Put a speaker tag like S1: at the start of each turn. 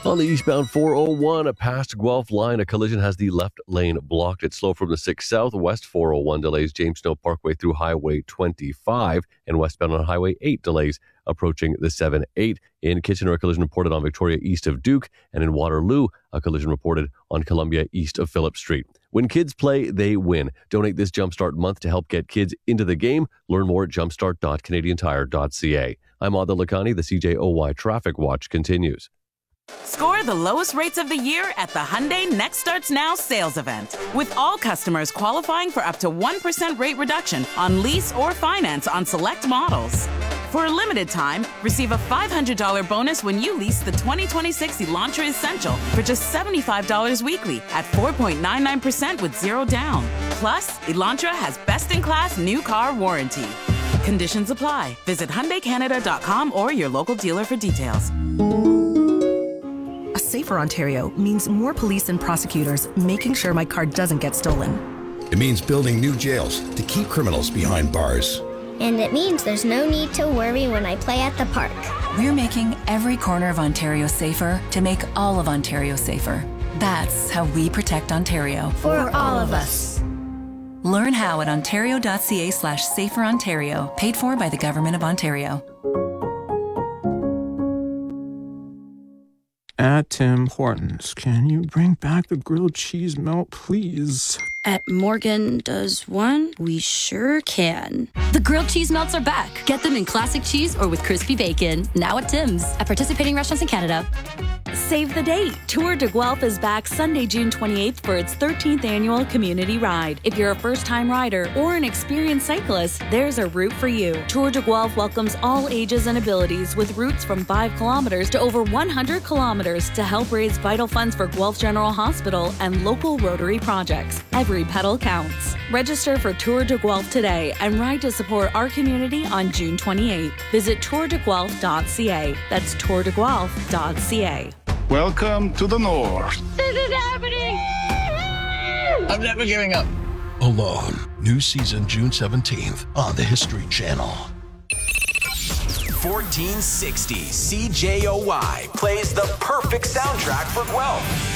S1: On the eastbound 401, past Guelph line, a collision has the left lane blocked. It's slow from the 6 south. West 401 delays James Snow Parkway through Highway 25, and westbound on Highway 8 delays approaching the 7-8. In Kitchener, a collision reported on Victoria east of Duke, and in Waterloo, a collision reported on Columbia east of Phillip Street. When kids play, they win. Donate this Jumpstart month to help get kids into the game. Learn more at jumpstart.canadiantire.ca. I'm Adil Lakhani. The CJOY Traffic Watch continues.
S2: Score the lowest rates of the year at the Hyundai Next Starts Now sales event. With all customers qualifying for up to 1% rate reduction on lease or finance on select models. For a limited time, receive a $500 bonus when you lease the 2026 Elantra Essential for just $75 weekly at 4.99% with zero down. Plus, Elantra has best-in-class new car warranty. Conditions apply. Visit HyundaiCanada.com or your local dealer for details.
S3: A safer Ontario means more police and prosecutors making sure my car doesn't get stolen.
S4: It means building new jails to keep criminals behind bars.
S5: And it means there's no need to worry when I play at the park.
S6: We're making every corner of Ontario safer to make all of Ontario safer. That's how we protect Ontario.
S5: For all of us.
S6: Learn how at ontario.ca/saferontario, paid for by the Government of Ontario.
S7: At Tim Hortons, can you bring back the grilled cheese melt, please?
S8: At Morgan Does One, we sure can.
S9: The grilled cheese melts are back. Get them in classic cheese or with crispy bacon. Now at Tim's. At participating restaurants in Canada.
S10: Save the date. Tour de Guelph is back Sunday, June 28th for its 13th annual community ride. If you're a first-time rider or an experienced cyclist, there's a route for you. Tour de Guelph welcomes all ages and abilities with routes from 5 kilometers to over 100 kilometers to help raise vital funds for Guelph General Hospital and local Rotary projects. Every pedal counts. Register for Tour de Guelph today and ride to support our community on June 28th. Visit tourdeguelph.ca. That's tourdeguelph.ca.
S11: Welcome to the North.
S12: This is happening!
S13: I'm never giving up.
S14: Alone. New season June 17th on the History Channel.
S15: 1460 CJOY plays the perfect soundtrack for Guelph.